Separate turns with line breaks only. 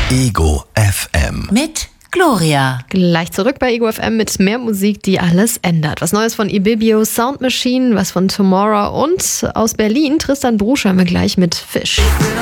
Ego FM.
Mit Gloria.
Gleich zurück bei Ego FM mit mehr Musik, die alles ändert. Was Neues von Ibibio, Sound Machine, was von Tomorrow und aus Berlin Tristan Brusch haben wir gleich mit Fisch.